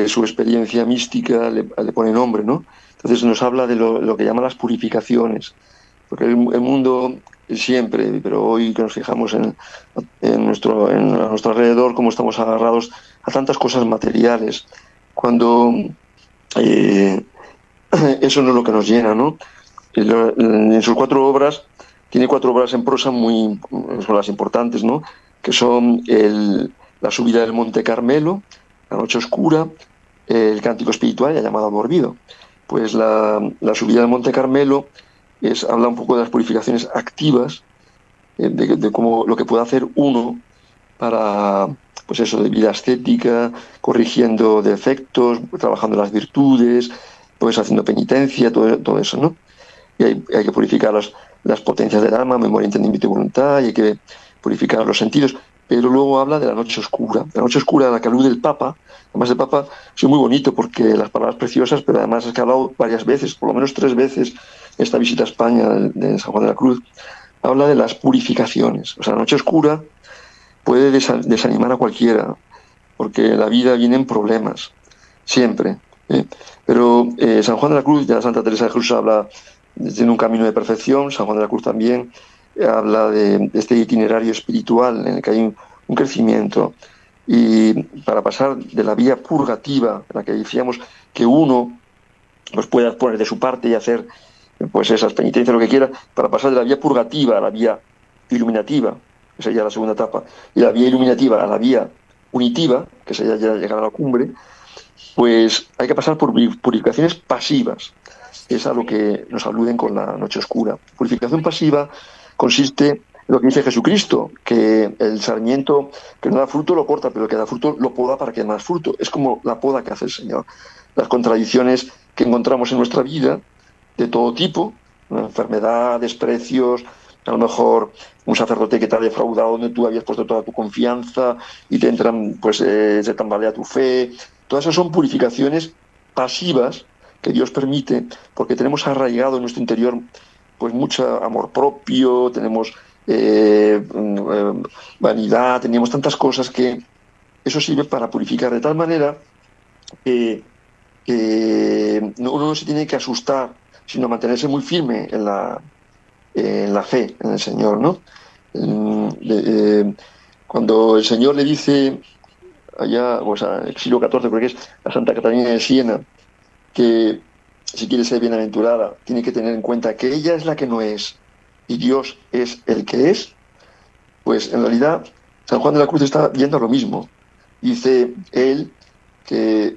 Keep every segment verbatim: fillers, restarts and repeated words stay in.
que su experiencia mística le, le pone nombre, ¿no? Entonces nos habla de lo, lo que llaman las purificaciones, porque el, el mundo siempre, pero hoy que nos fijamos en, en, nuestro, en a nuestro alrededor, cómo estamos agarrados a tantas cosas materiales, cuando eh, eso no es lo que nos llena, ¿no? En sus cuatro obras, tiene cuatro obras en prosa muy, son las importantes, ¿no? Que son el, la subida del Monte Carmelo, la noche oscura, el cántico espiritual, ya llamado Amor Vivo. Pues la, la subida del Monte Carmelo es, habla un poco de las purificaciones activas, eh, de, de cómo lo que puede hacer uno para, pues eso, de vida ascética, corrigiendo defectos, trabajando las virtudes, pues haciendo penitencia, todo, todo eso, ¿no? Y hay, hay que purificar las, las potencias del alma, memoria, entendimiento y voluntad, y hay que purificar los sentidos. Pero luego habla de la noche oscura, la noche oscura a la que alude el Papa. Además, el Papa es muy bonito porque las palabras preciosas, pero además es que ha hablado varias veces, por lo menos tres veces, esta visita a España de San Juan de la Cruz, habla de las purificaciones. O sea, la noche oscura puede desanimar a cualquiera, porque la vida viene en problemas, siempre. ¿eh? Pero eh, San Juan de la Cruz, ya Santa Teresa de Jesús habla de un camino de perfección, San Juan de la Cruz también habla de este itinerario espiritual en el que hay un, un crecimiento, y para pasar de la vía purgativa, en la que decíamos que uno pues pueda poner de su parte y hacer pues esas penitencias, lo que quiera, para pasar de la vía purgativa a la vía iluminativa, que sería la segunda etapa, y la vía iluminativa a la vía unitiva, que sería ya llegar a la cumbre, pues hay que pasar por purificaciones pasivas. Es a lo que nos aluden con la noche oscura. Purificación pasiva consiste en lo que dice Jesucristo, que el sarmiento que no da fruto lo corta, pero el que da fruto lo poda para que dé más fruto. Es como la poda que hace el Señor. Las contradicciones que encontramos en nuestra vida, de todo tipo, enfermedad, desprecios, a lo mejor un sacerdote que te ha defraudado donde tú habías puesto toda tu confianza y te entran, pues eh, se tambalea tu fe. Todas esas son purificaciones pasivas que Dios permite, porque tenemos arraigado en nuestro interior pues mucho amor propio, tenemos eh, eh, vanidad, teníamos tantas cosas que eso sirve para purificar de tal manera que, que uno no se tiene que asustar, sino mantenerse muy firme en la, en la fe, en el Señor, ¿no? Eh, cuando el Señor le dice allá, o sea, el siglo catorce, creo que es, a Santa Catalina de Siena, que si quiere ser bienaventurada, tiene que tener en cuenta que ella es la que no es y Dios es el que es, pues en realidad San Juan de la Cruz está viendo lo mismo. Dice él que,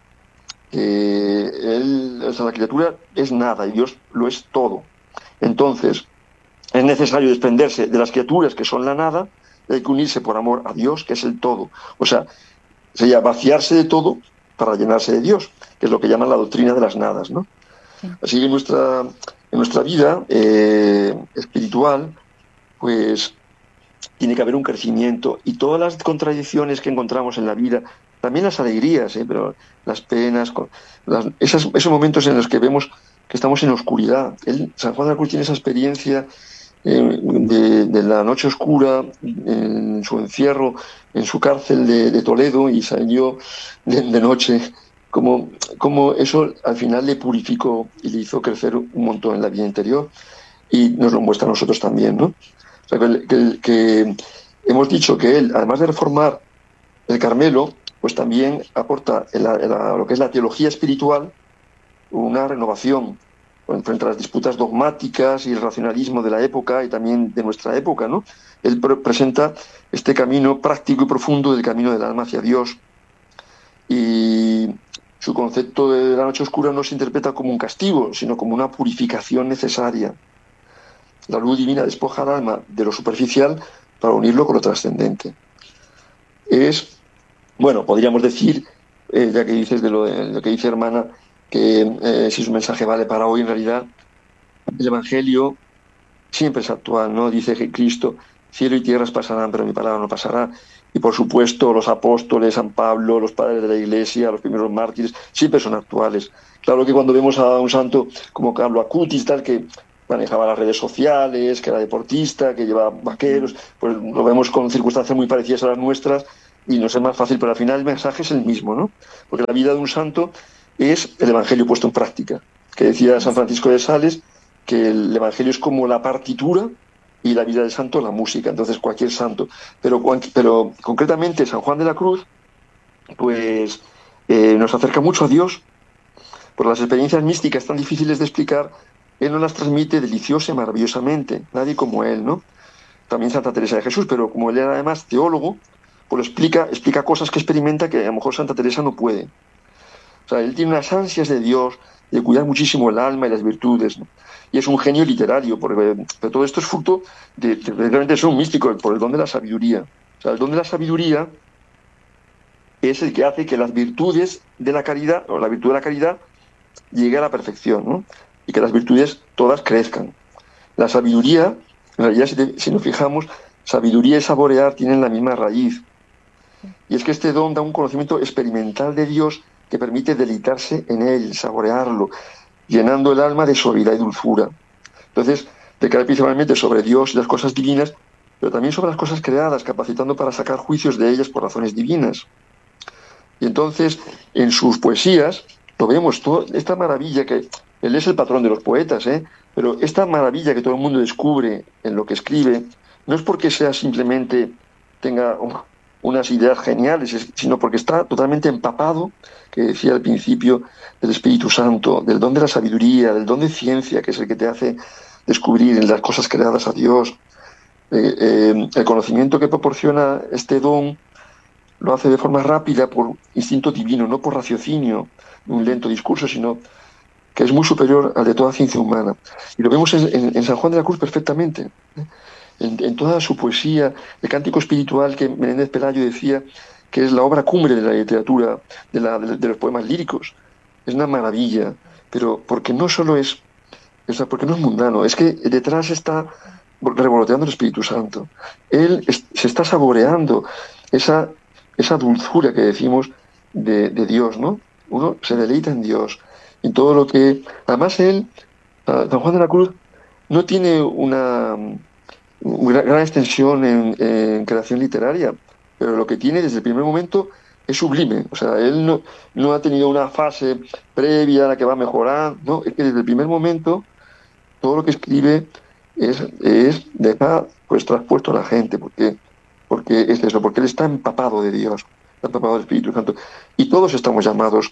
que él, o sea, la criatura es nada y Dios lo es todo. Entonces, es necesario desprenderse de las criaturas que son la nada, y hay que unirse por amor a Dios, que es el todo. O sea, sería vaciarse de todo para llenarse de Dios, que es lo que llaman la doctrina de las nadas, ¿no? Sí. Así que en nuestra, en nuestra vida eh, espiritual, pues tiene que haber un crecimiento, y todas las contradicciones que encontramos en la vida, también las alegrías, ¿eh? Pero las penas, las, esas, esos momentos en los que vemos que estamos en oscuridad. Él, San Juan de la Cruz tiene esa experiencia eh, de, de la noche oscura, en su encierro, en su cárcel de, de Toledo, y salió de, de noche, como, como eso al final le purificó y le hizo crecer un montón en la vida interior, y nos lo muestra a nosotros también, ¿no? O sea, que, que, que hemos dicho que él, además de reformar el Carmelo, pues también aporta en la, en la, lo que es la teología espiritual una renovación frente a las disputas dogmáticas y el racionalismo de la época y también de nuestra época, ¿no? Él pre- presenta este camino práctico y profundo del camino del alma hacia Dios, y su concepto de la noche oscura no se interpreta como un castigo, sino como una purificación necesaria. La luz divina despoja al alma de lo superficial para unirlo con lo trascendente. Es, bueno, podríamos decir, eh, ya que dices de lo, de lo que dice hermana, que eh, si su mensaje vale para hoy, en realidad el Evangelio siempre es actual, ¿no? Dice que Cristo, cielo y tierras pasarán, pero mi palabra no pasará. Y por supuesto los apóstoles, San Pablo, los padres de la Iglesia, los primeros mártires, siempre son actuales. Claro que cuando vemos a un santo como Carlo Acutis, tal, que manejaba las redes sociales, que era deportista, que llevaba vaqueros, pues lo vemos con circunstancias muy parecidas a las nuestras, y nos es más fácil, pero al final el mensaje es el mismo, ¿no? Porque la vida de un santo es el Evangelio puesto en práctica. Que decía San Francisco de Sales que el Evangelio es como la partitura y la vida del santo la música, entonces cualquier santo. Pero, pero concretamente San Juan de la Cruz, pues eh, nos acerca mucho a Dios, por las experiencias místicas tan difíciles de explicar, él nos las transmite deliciosa y maravillosamente, nadie como él, ¿no? También Santa Teresa de Jesús, pero como él era además teólogo, pues lo explica, explica cosas que experimenta que a lo mejor Santa Teresa no puede. O sea, él tiene unas ansias de Dios, de cuidar muchísimo el alma y las virtudes, ¿no? Y es un genio literario, porque pero todo esto es fruto de, de, de realmente ser un místico, por el don de la sabiduría. O sea, el don de la sabiduría es el que hace que las virtudes de la caridad, o la virtud de la caridad, llegue a la perfección, ¿no? Y que las virtudes todas crezcan. La sabiduría, en realidad, si, te, si nos fijamos, sabiduría y saborear tienen la misma raíz. Y es que este don da un conocimiento experimental de Dios que permite deleitarse en él, saborearlo, llenando el alma de suavidad y dulzura. Entonces, recae principalmente sobre Dios y las cosas divinas, pero también sobre las cosas creadas, capacitando para sacar juicios de ellas por razones divinas. Y entonces, en sus poesías, lo vemos, toda esta maravilla que él es el patrón de los poetas, ¿eh? Pero esta maravilla que todo el mundo descubre en lo que escribe, no es porque sea simplemente, tenga unas ideas geniales, sino porque está totalmente empapado, que decía al principio, del Espíritu Santo, del don de la sabiduría, del don de ciencia, que es el que te hace descubrir en las cosas creadas a Dios. Eh, eh, el conocimiento que proporciona este don lo hace de forma rápida por instinto divino, no por raciocinio, un lento discurso, sino que es muy superior al de toda ciencia humana. Y lo vemos en, en, en San Juan de la Cruz perfectamente. ¿eh? En, en toda su poesía, el cántico espiritual que Menéndez Pelayo decía que es la obra cumbre de la literatura, de, la, de, de los poemas líricos. Es una maravilla, pero porque no solo es, o sea, porque no es mundano, es que detrás está revoloteando el Espíritu Santo. Él es, se está saboreando esa, esa dulzura que decimos de, de Dios, ¿no? Uno se deleita en Dios, en todo lo que... Además él, San Juan de la Cruz, no tiene una una gran extensión en, en creación literaria, pero lo que tiene desde el primer momento es sublime. O sea, él no, no ha tenido una fase previa a la que va a mejorar, no, es que desde el primer momento todo lo que escribe es, es dejar pues traspuesto a la gente, porque, porque es eso, porque él está empapado de Dios, está empapado del Espíritu Santo. Y todos estamos llamados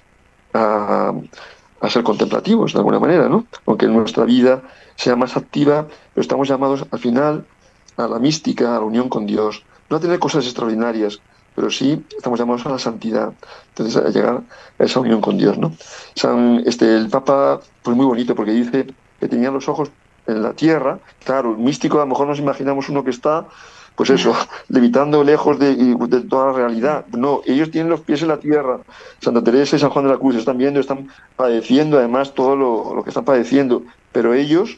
a, a ser contemplativos de alguna manera, ¿no? Aunque nuestra vida sea más activa, pero estamos llamados al final a la mística, a la unión con Dios, no a tener cosas extraordinarias, pero sí estamos llamados a la santidad, entonces a llegar a esa unión con Dios, ¿no? San, este, el Papa, pues muy bonito, porque dice que tenía los ojos en la tierra, claro, el místico a lo mejor nos imaginamos uno que está, pues eso, levitando lejos de, de toda la realidad. No, ellos tienen los pies en la tierra. Santa Teresa y San Juan de la Cruz están viendo, están padeciendo además todo lo, lo que están padeciendo, pero ellos,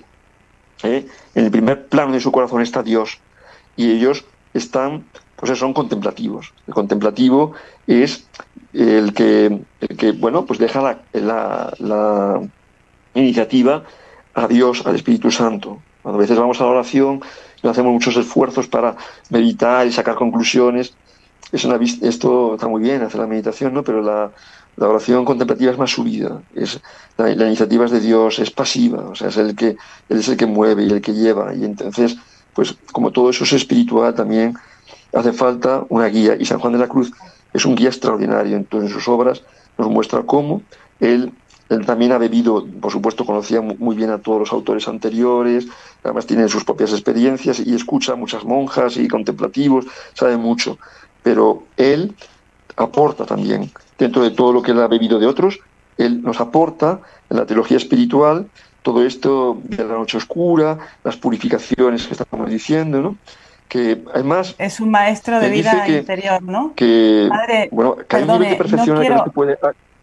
eh, en el primer plano de su corazón está Dios, y ellos están, pues eso, son contemplativos. El contemplativo es el que, el que bueno, pues deja la, la, la iniciativa a Dios, al Espíritu Santo. Cuando a veces vamos a la oración, no hacemos muchos esfuerzos para meditar y sacar conclusiones. Es una, esto está muy bien, hacer la meditación, ¿no? Pero la, la oración contemplativa es más subida. Es, la, la iniciativa es de Dios, es pasiva, o sea, es el que, él es el que mueve y el que lleva. Y entonces, pues como todo eso es espiritual, también hace falta una guía. Y San Juan de la Cruz es un guía extraordinario. Entonces, en sus obras nos muestra cómo él Él también ha bebido, por supuesto, conocía muy bien a todos los autores anteriores, además tiene sus propias experiencias y escucha a muchas monjas y contemplativos, sabe mucho. Pero él aporta también, dentro de todo lo que él ha bebido de otros, él nos aporta en la teología espiritual todo esto de la noche oscura, las purificaciones que estamos diciendo, ¿no? Que además... Es un maestro de vida que, interior, ¿no? Que, Padre, bueno, que hay un nivel de perdone, no perfección en el que no se quiero... puede...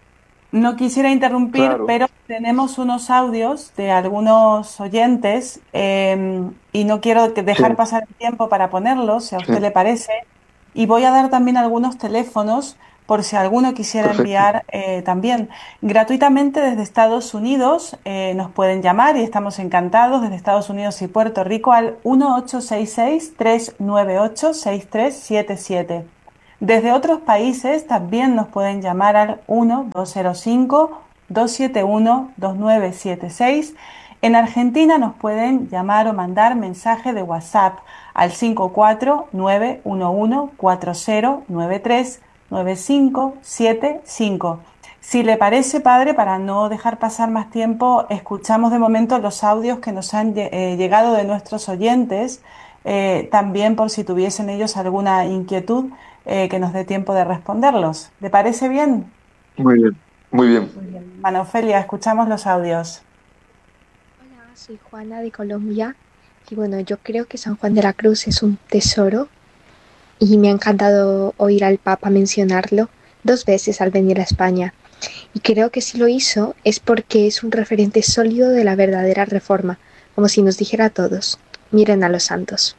No quisiera interrumpir, Claro, pero tenemos unos audios de algunos oyentes eh, y no quiero que sí, dejar pasar el tiempo para ponerlos, si a sí, usted le parece. Y voy a dar también algunos teléfonos por si alguno quisiera perfecto. enviar eh, también gratuitamente desde Estados Unidos. Eh, nos pueden llamar y estamos encantados desde Estados Unidos y Puerto Rico al uno ocho seis seis, tres nueve ocho, seis tres siete siete. Desde otros países también nos pueden llamar al uno dos cero cinco, dos siete uno, dos nueve siete seis. En Argentina nos pueden llamar o mandar mensaje de WhatsApp al cinco cuatro nueve uno uno cuatro cero nueve tres nueve cinco siete cinco. Si le parece, padre, para no dejar pasar más tiempo, escuchamos de momento los audios que nos han eh, llegado de nuestros oyentes, eh, también por si tuviesen ellos alguna inquietud, eh, que nos dé tiempo de responderlos. ¿Le parece bien? Muy bien, muy bien. Muy bien. Hermana Ofelia, escuchamos los audios. Hola, soy Juana de Colombia y bueno, yo creo que San Juan de la Cruz es un tesoro y me ha encantado oír al Papa mencionarlo dos veces al venir a España. Y creo que si lo hizo es porque es un referente sólido de la verdadera reforma, como si nos dijera a todos, miren a los santos.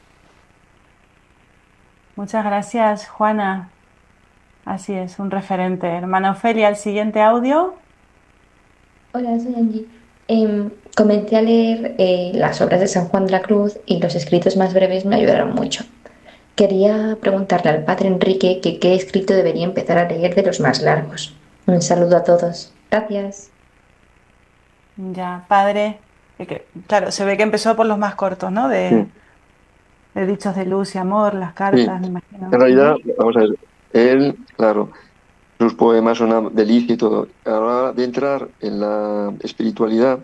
Muchas gracias, Juana. Así es, un referente. Hermana Ofelia, el siguiente audio. Hola, soy Angie. Em, comencé a leer eh, las obras de San Juan de la Cruz y los escritos más breves me ayudaron mucho. Quería preguntarle al padre Enrique que qué escrito debería empezar a leer de los más largos. Un saludo a todos. Gracias. Ya, padre. eh, que- Claro, se ve que empezó por los más cortos, ¿no? De, Sí, de Dichos de Luz y Amor, las sí. cartas, me imagino. En realidad, Ujú. vamos a ver, él, claro, sus poemas son una delicia y todo. Ahora de entrar en la espiritualidad,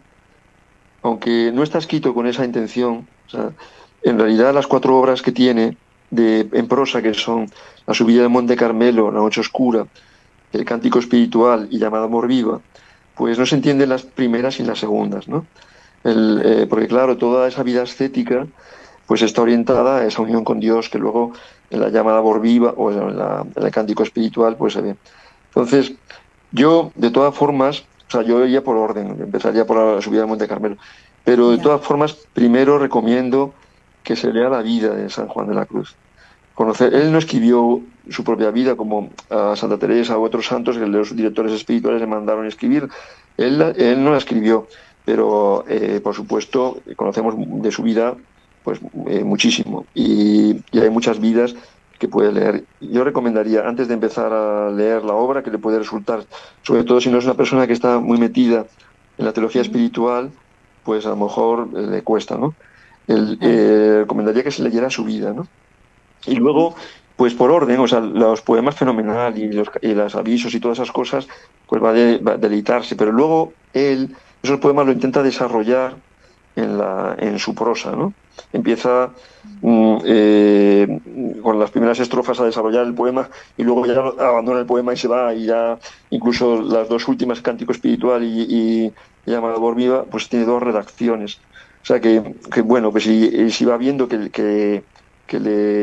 aunque no está escrito con esa intención, o sea, en realidad las cuatro obras que tiene de, en prosa, que son La subida del Monte Carmelo, La noche oscura, El cántico espiritual y Llamada amor viva, pues no se entienden las primeras sin las segundas, ¿no? El, Claro. eh, porque claro, toda esa vida ascética pues está orientada a esa unión con Dios que luego en la llamada amor viva o en, la- en el cántico espiritual pues se ve. Entonces, yo, de todas formas, o sea, yo iría por orden, empezaría por la subida del Monte Carmelo, pero de Ya. todas formas, primero recomiendo que se lea la vida de San Juan de la Cruz. Conocer, él no escribió su propia vida como a Santa Teresa u otros santos que los directores espirituales le mandaron escribir. Él, la- él no la escribió, pero eh, por supuesto conocemos de su vida pues eh, muchísimo y, y hay muchas vidas que puede leer. Yo recomendaría, antes de empezar a leer la obra, que le puede resultar, sobre todo si no es una persona que está muy metida en la teología Ujú. espiritual, pues a lo mejor eh, le cuesta, ¿no? El, Claro. eh, recomendaría que se leyera su vida, ¿no? Y Ujú. luego, pues por orden, o sea, los poemas fenomenal y los, y los avisos y todas esas cosas, pues va, de, va a deleitarse. Pero luego él, esos poemas lo intenta desarrollar en, la, en su prosa, ¿no? Empieza mm, eh, con las primeras estrofas a desarrollar el poema y luego ya abandona el poema y se va y ya incluso las dos últimas, Cántico Espiritual y, y Llamada por Viva, pues tiene dos redacciones. O sea que, que bueno, que si, si va viendo que, que, que,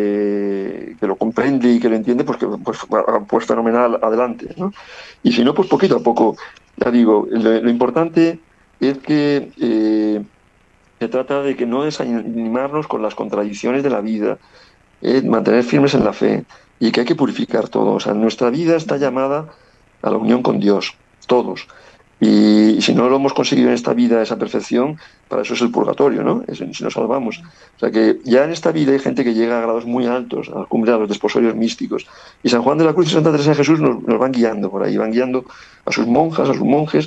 le, que lo comprende y que lo entiende, pues, que, pues, pues fenomenal, adelante, ¿no? Y si no, pues poquito a poco, ya digo, lo, lo importante es que eh, se trata de que no desanimarnos con las contradicciones de la vida, eh, mantener firmes en la fe y que hay que purificar todo. O sea, nuestra vida está llamada a la unión con Dios, todos. Y, si no lo hemos conseguido en esta vida, esa perfección, para eso es el purgatorio, ¿no? Es, si nos salvamos. O sea que ya en esta vida hay gente que llega a grados muy altos, a la cumbre de los desposorios místicos. Y San Juan de la Cruz y Santa Teresa de Jesús nos, nos van guiando por ahí, van guiando a sus monjas, a sus monjes,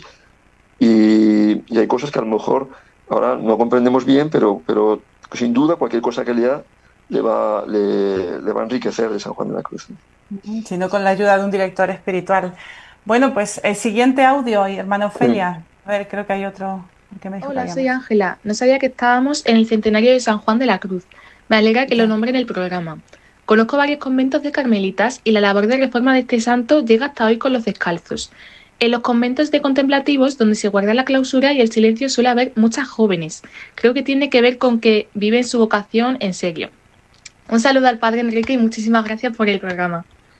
y, y hay cosas que a lo mejor ahora no comprendemos bien, pero, pero sin duda cualquier cosa que lea le va, le, le va a enriquecer de San Juan de la Cruz. Ujú. Sino con la ayuda de un director espiritual. Bueno, pues el siguiente audio, y hermana Sí. Ofelia. A ver, creo que hay otro que me dijo que Hola, había soy más. Ángela. No sabía que estábamos en el centenario de San Juan de la Cruz. Me alegra que lo Ya. nombre en el programa. Conozco varios conventos de carmelitas y la labor de reforma de este santo llega hasta hoy con los descalzos. En los conventos de contemplativos, donde se guarda la clausura y el silencio, suele haber muchas jóvenes. Creo que tiene que ver con que viven su vocación en serio. Un saludo al padre Enrique y muchísimas gracias por el programa.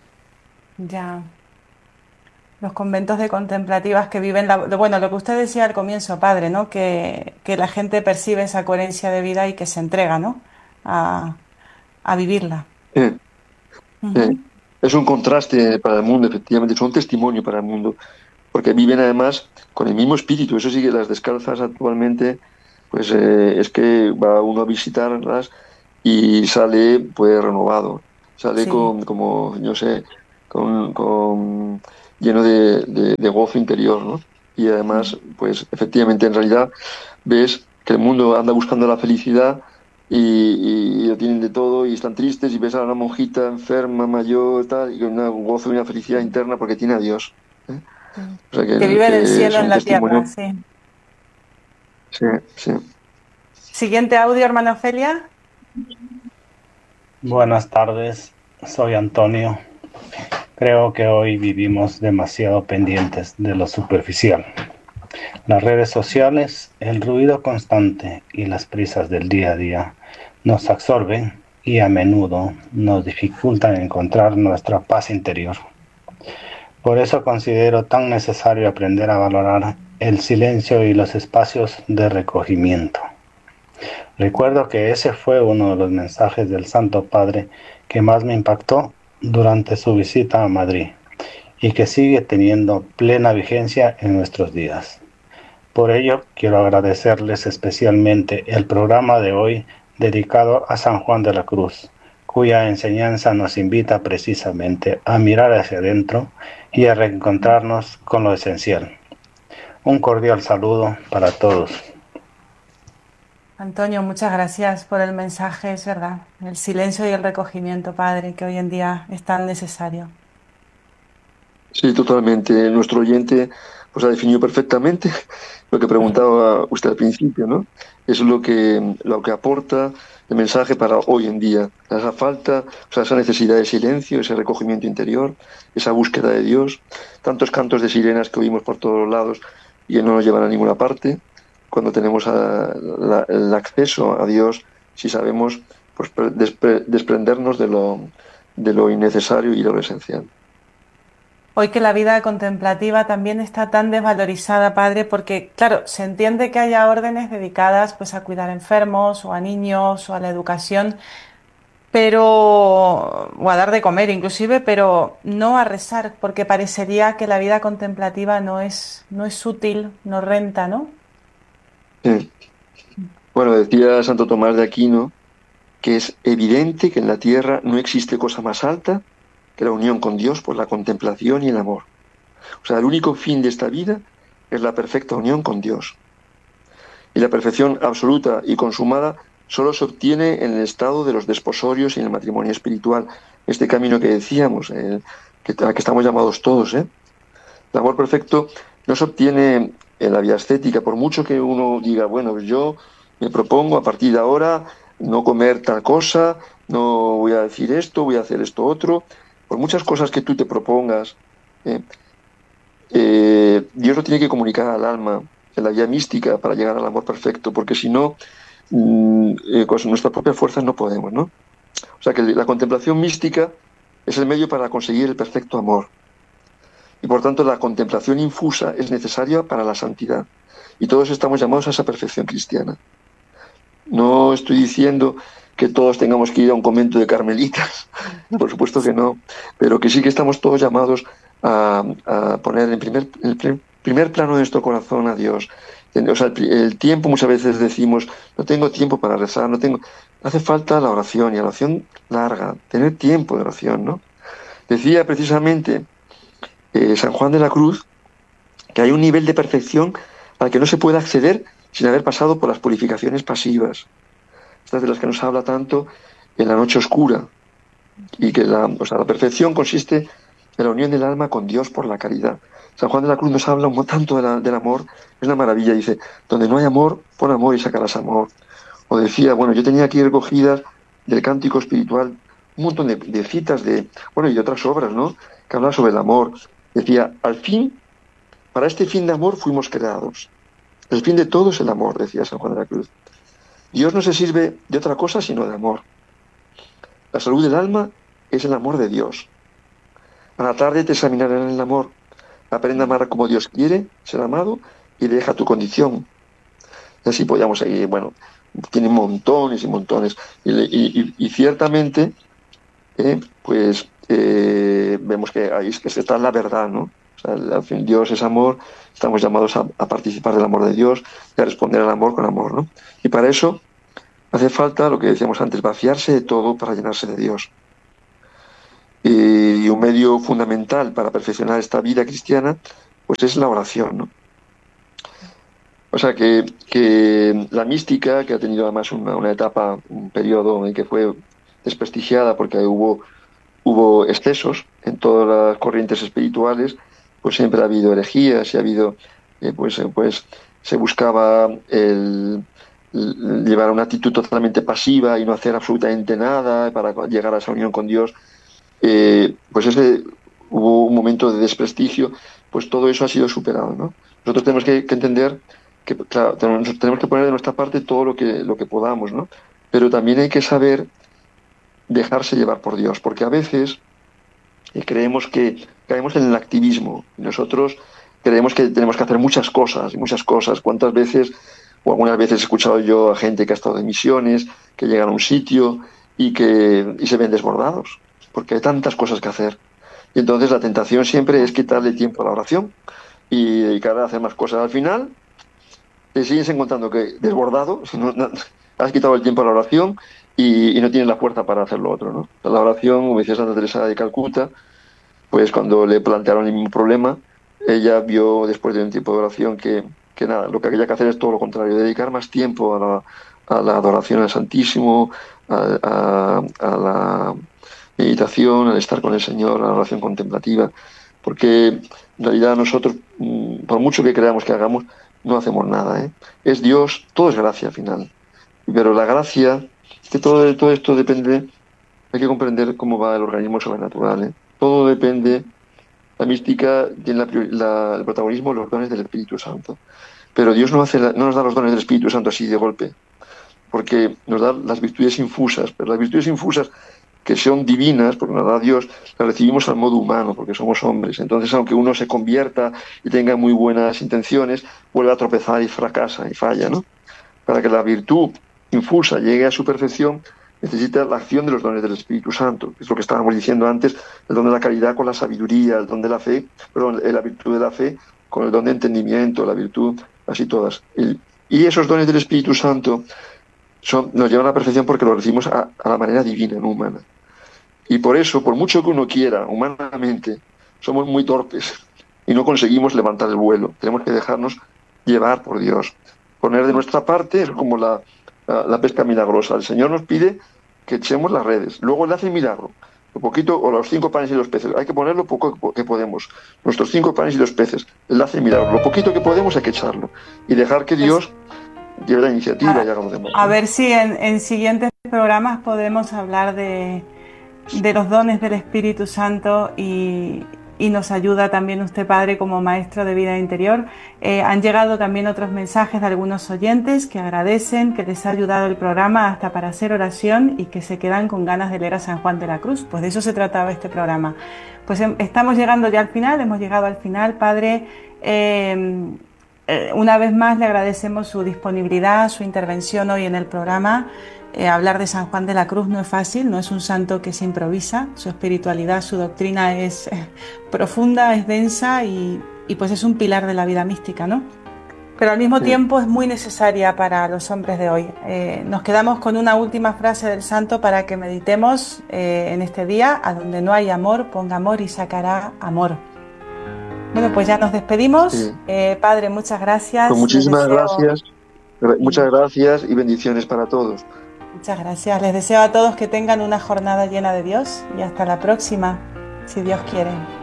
Ya. Los conventos de contemplativas que viven, la, bueno, lo que usted decía al comienzo, padre, ¿no? Que, que la gente percibe esa coherencia de vida y que se entrega, ¿no? A, a vivirla. Eh, eh, Ujú. es un contraste para el mundo, efectivamente, es un testimonio para el mundo, porque viven además con el mismo espíritu. Eso sí que las descalzas actualmente, pues eh, es que va uno a visitarlas y sale pues renovado. sale Sí. con, como, yo sé, con, con lleno de, de, de gozo interior, ¿no? Y además, pues efectivamente, en realidad ves que el mundo anda buscando la felicidad y, y- y lo tienen de todo y están tristes y ves a una monjita enferma, mayor, tal, y con un gozo y una felicidad interna porque tiene a Dios. ¿Eh? Sí. O sea que, Que el- viven el que cielo es en un la tierra, testimonio. sí. Sí, sí. Siguiente audio, hermana Ofelia. Buenas tardes, soy Antonio. Creo que hoy vivimos demasiado pendientes de lo superficial. Las redes sociales, el ruido constante y las prisas del día a día nos absorben y a menudo nos dificultan encontrar nuestra paz interior. Por eso considero tan necesario aprender a valorar el silencio y los espacios de recogimiento. Recuerdo que ese fue uno de los mensajes del Santo Padre que más me impactó durante su visita a Madrid y que sigue teniendo plena vigencia en nuestros días. Por ello, quiero agradecerles especialmente el programa de hoy dedicado a San Juan de la Cruz, cuya enseñanza nos invita precisamente a mirar hacia adentro y a reencontrarnos con lo esencial. Un cordial saludo para todos. Antonio, muchas gracias por el mensaje, es verdad. El silencio y el recogimiento, Padre, que hoy en día es tan necesario. Sí, totalmente. Nuestro oyente pues ha definido perfectamente lo que preguntaba usted al principio, ¿no? Es lo que, lo que aporta el mensaje para hoy en día. Esa falta, o sea, esa necesidad de silencio, ese recogimiento interior, esa búsqueda de Dios, tantos cantos de sirenas que oímos por todos lados y que no nos llevan a ninguna parte, cuando tenemos a- la- el acceso a Dios, si sabemos pues, pre- despre- desprendernos de lo, de lo innecesario y de lo esencial. Hoy que la vida contemplativa también está tan desvalorizada, Padre, porque, claro, se entiende que haya órdenes dedicadas pues a cuidar enfermos o a niños o a la educación, pero o a dar de comer inclusive, pero no a rezar, porque parecería que la vida contemplativa no es no es útil, no renta, ¿no? Sí. Bueno, decía Santo Tomás de Aquino que es evidente que en la tierra no existe cosa más alta que la unión con Dios por la contemplación y el amor. O sea, el único fin de esta vida es la perfecta unión con Dios. Y la perfección absoluta y consumada solo se obtiene en el estado de los desposorios y en el matrimonio espiritual. Este camino que decíamos, eh, que, al que estamos llamados todos. ¿eh? El amor perfecto no se obtiene en la vida estética, por mucho que uno diga, bueno, pues yo me propongo a partir de ahora no comer tal cosa, no voy a decir esto, voy a hacer esto otro. Por muchas cosas que tú te propongas, ¿eh? Eh, Dios lo tiene que comunicar al alma en la vía mística para llegar al amor perfecto, porque si no, mm, eh, con nuestras propias fuerzas no podemos, ¿no? O sea que la contemplación mística es el medio para conseguir el perfecto amor. Y por tanto la contemplación infusa es necesaria para la santidad. Y todos estamos llamados a esa perfección cristiana. No estoy diciendo que todos tengamos que ir a un convento de carmelitas, por supuesto que no, pero que sí que estamos todos llamados a, a poner en primer, en el primer plano de nuestro corazón a Dios. O sea, el, el tiempo, muchas veces decimos, no tengo tiempo para rezar, no tengo... Hace falta la oración, y la oración larga, tener tiempo de oración, ¿no? Decía precisamente eh, San Juan de la Cruz que hay un nivel de perfección al que no se puede acceder sin haber pasado por las purificaciones pasivas, estas de las que nos habla tanto en la noche oscura, y que la, o sea, la perfección consiste en la unión del alma con Dios por la caridad. San Juan de la Cruz nos habla un tanto de la, del amor, es una maravilla, dice, donde no hay amor, pon amor y sacarás amor. O decía, bueno, yo tenía aquí recogidas del cántico espiritual un montón de, de citas de, bueno, y de otras obras, ¿no?, que hablan sobre el amor. Decía, al fin, para este fin de amor fuimos creados. El fin de todo es el amor, decía San Juan de la Cruz. Dios no se sirve de otra cosa sino de amor. La salud del alma es el amor de Dios. A la tarde te examinarán en el amor. Aprende a amar como Dios quiere ser amado y deja tu condición. Y así podíamos seguir, bueno, tiene montones y montones. Y, y, y ciertamente, eh, pues eh, vemos que ahí es que está la verdad, ¿no? O sea, al fin, Dios es amor, estamos llamados a, a participar del amor de Dios y a responder al amor con amor, ¿no? Y para eso hace falta, lo que decíamos antes, vaciarse de todo para llenarse de Dios. eh, y un medio fundamental para perfeccionar esta vida cristiana, pues es la oración, ¿no? O sea que, que la mística, que ha tenido además una, una etapa, un periodo en que fue desprestigiada porque hubo, hubo excesos en todas las corrientes espirituales, pues siempre ha habido herejías y ha habido, eh, pues, eh, pues se buscaba el, el llevar una actitud totalmente pasiva y no hacer absolutamente nada para llegar a esa unión con Dios. Eh, pues ese hubo un momento de desprestigio, pues todo eso ha sido superado, ¿no? Nosotros tenemos que, que entender que, claro, tenemos, tenemos que poner de nuestra parte todo lo que, lo que podamos, ¿no? Pero también hay que saber dejarse llevar por Dios, porque a veces eh, creemos que caemos en el activismo. Nosotros creemos que tenemos que hacer muchas cosas, y muchas cosas. ¿Cuántas veces, o algunas veces he escuchado yo a gente que ha estado de misiones, que llegan a un sitio y que y se ven desbordados, porque hay tantas cosas que hacer? Y entonces la tentación siempre es quitarle tiempo a la oración y dedicar a hacer más cosas. Al final te sigues encontrando que desbordado, si no, no, has quitado el tiempo a la oración y, y no tienes la fuerza para hacer lo otro, ¿no? La oración, como decía Santa Teresa de Calcuta, pues cuando le plantearon el mismo problema, ella vio después de un tiempo de oración que, que nada, lo que había que hacer es todo lo contrario, dedicar más tiempo a la, a la adoración al Santísimo, a, a, a la meditación, al estar con el Señor, a la oración contemplativa, porque en realidad nosotros, por mucho que creamos que hagamos, no hacemos nada, ¿eh? Es Dios, todo es gracia al final. Pero la gracia, es que todo, todo esto depende, hay que comprender cómo va el organismo sobrenatural, ¿eh? Todo depende, la mística tiene la, la, el protagonismo de los dones del Espíritu Santo. Pero Dios no, hace la, no nos da los dones del Espíritu Santo así de golpe, porque nos da las virtudes infusas, pero las virtudes infusas que son divinas, porque nos da Dios, las recibimos al modo humano, porque somos hombres. Entonces, aunque uno se convierta y tenga muy buenas intenciones, vuelve a tropezar y fracasa y falla, ¿no? Para que la virtud infusa llegue a su perfección, necesita la acción de los dones del Espíritu Santo, que es lo que estábamos diciendo antes, el don de la caridad con la sabiduría, el don de la fe, perdón, la virtud de la fe con el don de entendimiento, la virtud, así todas. Y, y esos dones del Espíritu Santo son, nos llevan a la perfección porque los recibimos a, a la manera divina, no humana. Y por eso, por mucho que uno quiera, humanamente, somos muy torpes y no conseguimos levantar el vuelo. Tenemos que dejarnos llevar por Dios. Poner de nuestra parte es como la, la, la pesca milagrosa. El Señor nos pide que echemos las redes. Luego Él hace el milagro. Lo poquito, o los cinco panes y los peces. Hay que poner lo poco que podemos. Nuestros cinco panes y los peces. Él hace el milagro. Lo poquito que podemos hay que echarlo. Y dejar que Dios lleve la iniciativa y haga lo demás. A ver si en, en siguientes programas podemos hablar de... de los dones del Espíritu Santo y, y nos ayuda también usted, Padre, como maestro de vida interior. Eh, han llegado también otros mensajes de algunos oyentes que agradecen que les ha ayudado el programa hasta para hacer oración y que se quedan con ganas de leer a San Juan de la Cruz. Pues de eso se trataba este programa. Pues eh, estamos llegando ya al final, hemos llegado al final, Padre. Eh, eh, una vez más le agradecemos su disponibilidad, su intervención hoy en el programa. Eh, hablar de San Juan de la Cruz no es fácil, no es un santo que se improvisa, su espiritualidad, su doctrina es eh, profunda, es densa y, y pues es un pilar de la vida mística, ¿no? Pero al mismo sí. tiempo es muy necesaria para los hombres de hoy. Eh, nos quedamos con una última frase del santo para que meditemos eh, en este día: a donde no hay amor, ponga amor y sacará amor. Bueno, pues ya nos despedimos. Sí. Eh, Padre, muchas gracias. Pues muchísimas gracias. Muchas gracias y bendiciones para todos. Muchas gracias. Les deseo a todos que tengan una jornada llena de Dios y hasta la próxima, si Dios quiere.